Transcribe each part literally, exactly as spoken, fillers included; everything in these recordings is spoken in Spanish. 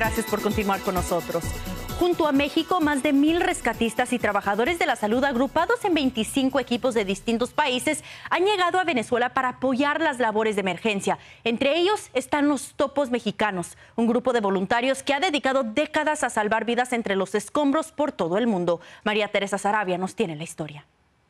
Gracias por continuar con nosotros. Junto a México, más de mil rescatistas y trabajadores de la salud agrupados en veinticinco equipos de distintos países han llegado a Venezuela para apoyar las labores de emergencia. Entre ellos están los Topos Mexicanos, un grupo de voluntarios que ha dedicado décadas a salvar vidas entre los escombros por todo el mundo. María Teresa Saravia nos tiene la historia.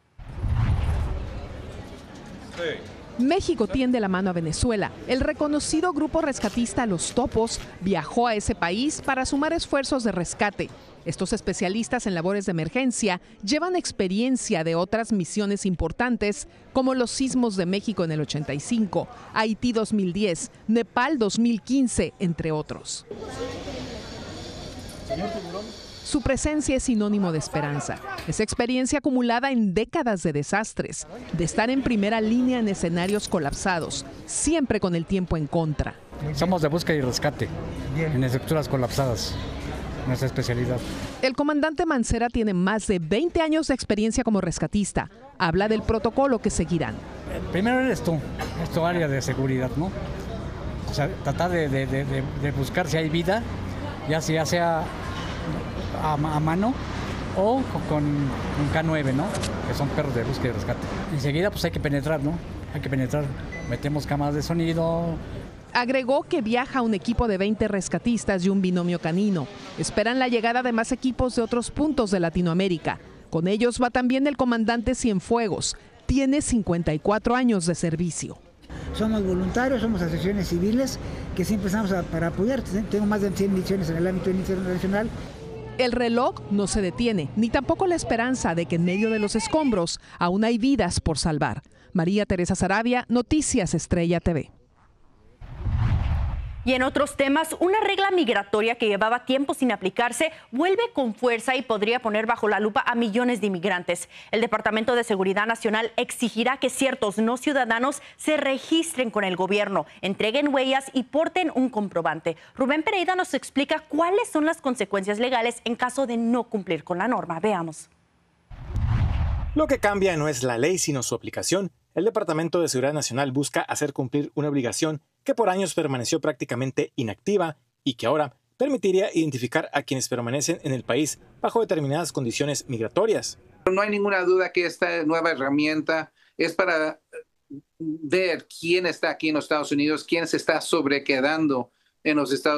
Sí. México tiende la mano a Venezuela. El reconocido grupo rescatista Los Topos viajó a ese país para sumar esfuerzos de rescate. Estos especialistas en labores de emergencia llevan experiencia de otras misiones importantes como los sismos de México en el ochenta y cinco, Haití dos mil diez, Nepal dos mil quince, entre otros. Su presencia es sinónimo de esperanza. Es experiencia acumulada en décadas de desastres, de estar en primera línea en escenarios colapsados, siempre con el tiempo en contra. Somos de búsqueda y rescate en estructuras colapsadas, nuestra especialidad. El comandante Mancera tiene más de veinte años de experiencia como rescatista. Habla del protocolo que seguirán. Primero eres tú, es tu área de seguridad, ¿no? O sea, tratar de, de, de, de buscar si hay vida, ya sea, ya sea A, a mano o con un K nueve, ¿no? Que son perros de búsqueda y rescate. Enseguida pues hay que penetrar, ¿no? Hay que penetrar. Metemos cámaras de sonido. Agregó que viaja un equipo de veinte rescatistas y un binomio canino. Esperan la llegada de más equipos de otros puntos de Latinoamérica. Con ellos va también el comandante Cienfuegos. Tiene cincuenta y cuatro años de servicio. Somos voluntarios, somos asociaciones civiles que siempre estamos a, para apoyar. Tengo más de cien misiones en el ámbito internacional. El reloj no se detiene, ni tampoco la esperanza de que en medio de los escombros aún hay vidas por salvar. María Teresa Saravia, Noticias Estrella T V. Y en otros temas, una regla migratoria que llevaba tiempo sin aplicarse vuelve con fuerza y podría poner bajo la lupa a millones de inmigrantes. El Departamento de Seguridad Nacional exigirá que ciertos no ciudadanos se registren con el gobierno, entreguen huellas y porten un comprobante. Rubén Pereira nos explica cuáles son las consecuencias legales en caso de no cumplir con la norma. Veamos. Lo que cambia no es la ley, sino su aplicación. El Departamento de Seguridad Nacional busca hacer cumplir una obligación que por años permaneció prácticamente inactiva y que ahora permitiría identificar a quienes permanecen en el país bajo determinadas condiciones migratorias. No hay ninguna duda que esta nueva herramienta es para ver quién está aquí en los Estados Unidos, quién se está sobrequedando en los Estados Unidos.